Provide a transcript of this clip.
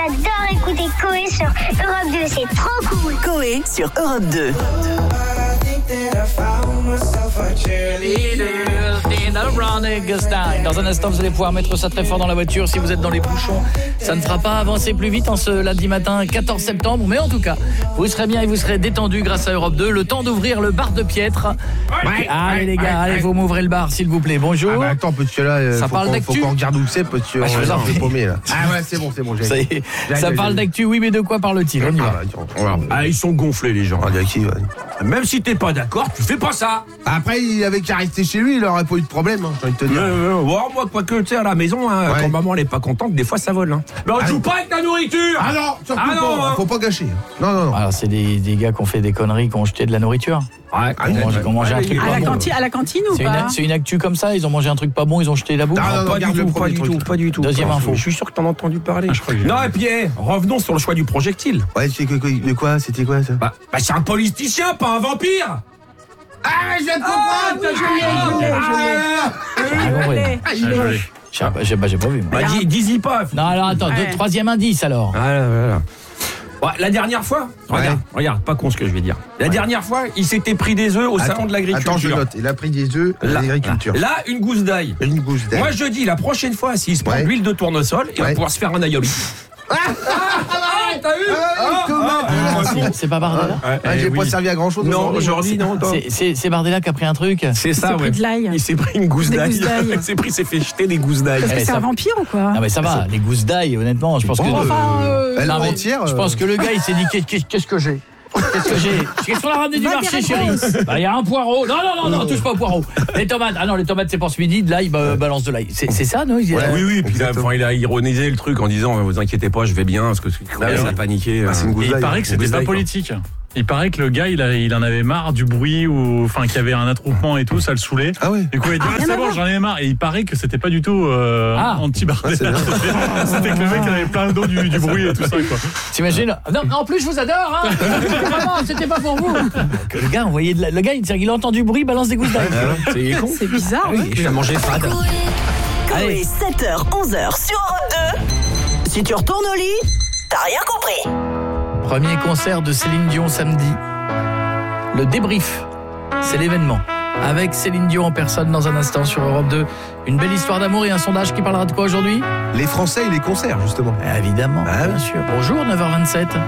j'adore écouter Coé sur Europe 2, c'est trop cool. Coé sur Europe 2. Dans un instant, vous allez pouvoir mettre ça très fort dans la voiture si vous êtes dans les bouchons. Ça ne fera pas avancer plus vite en ce lundi matin 14 septembre, mais en tout cas, vous serez bien et vous serez détendu grâce à Europe 2. Le temps d'ouvrir le bar de Piètre. Allez les gars, allez, vous m'ouvrez le bar s'il vous plaît. Bonjour. Ah bah attends, petit là, ça parle d'actu. faut qu'on regarde où c'est, petit. Je vous en prie. Paumé, là. Ah ouais, c'est bon. Ça y est, ça parle d'actu, oui, mais de quoi parle-t-il? On y va. Ah, ils sont gonflés les gens. Même si t'es pas d'accord, tu fais pas ça. Après, il avait qu'à rester chez lui, il aurait pas eu de problème, j'ai envie de te dire. Moi, quoique, tu sais, à la maison, quand maman elle est pas contente, des fois ça vole. Mais on joue pas avec la nourriture. Ah non, surtout pas, faut pas gâcher. Non. Alors, c'est des gars qui ont fait des conneries, qui ont jeté de la nourriture. Ils ont mangé un truc pas bon. À la cantine ou pas? C'est une actu comme ça, ils ont mangé un truc pas bon, ils ont jeté la bouffe. Pas du tout. Deuxième info. Je suis sûr que t'en as entendu parler. Non, et puis, revenons sur le choix du projectile. Ouais, de quoi? C'était quoi, ça? Bah, c'est un politicien, pas un vampire. Ah, je viens de comprendre. J'ai pas vu. Bah, dis-y pas. Non, alors attends, troisième indice alors. Voilà. Ouais, la dernière fois, regarde, pas con ce que je vais dire. La dernière fois, il s'était pris des œufs au salon de l'agriculture. Attends, je note. Il a pris des œufs à l'agriculture. Là, une gousse d'ail. Moi, je dis, la prochaine fois, s'il se prend de l'huile de tournesol, il va pouvoir se faire un aioli. T'as vu? C'est pas Bardella? J'ai pas servi à grand chose. Non, aujourd'hui, non. C'est Bardella qui a pris un truc. C'est ça, ouais. Il s'est pris une gousse d'ail. Il s'est fait jeter des gousses d'ail. Parce que c'est un vampire ou quoi? Non mais ça va, les gousses d'ail, honnêtement, je pense que... Je pense que le gars, il s'est dit, qu'est-ce que j'ai? Qu'est-ce qu'on a ramené du marché, chérie? Bah, il y a un poireau. Non, touche pas au poireau. Les tomates. Ah non, les tomates, c'est pour ce midi. De l'ail, balance de l'ail. C'est ça, non? Oui. Puis là, il a ironisé le truc en disant, vous inquiétez pas, je vais bien, parce que ça a paniqué. Il paraît que c'était pas politique. Il paraît que le gars, il en avait marre du bruit qu'il y avait un attroupement et tout, ça le saoulait. Ah oui. Du coup, il a dit c'est bon, j'en ai marre. Et il paraît que c'était pas du tout anti-Bardella. C'était que le mec avait plein d'eau du bruit et tout ça, quoi. T'imagines? Non, en plus, je vous adore, hein. Vraiment, c'était pas pour vous. Que le gars, le gars, il entend du bruit, balance des gousses d'ail. C'est bizarre, oui. Il a mangé fade. Coé, 7h, 11h sur Europe 2. Si tu retournes au lit, t'as rien compris. Premier concert de Céline Dion samedi. Le débrief, c'est l'événement. Avec Céline Dion en personne dans un instant sur Europe 2. Une belle histoire d'amour et un sondage qui parlera de quoi aujourd'hui? Les Français et les concerts, justement. Évidemment, bien sûr. Bonjour, 9h27.